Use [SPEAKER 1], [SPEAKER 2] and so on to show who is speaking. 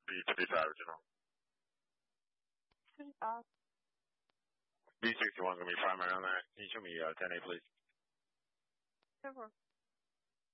[SPEAKER 1] B55 original.
[SPEAKER 2] 55.
[SPEAKER 1] B61 going to be primary on that. Can you show me 10A, please?
[SPEAKER 2] 10-4.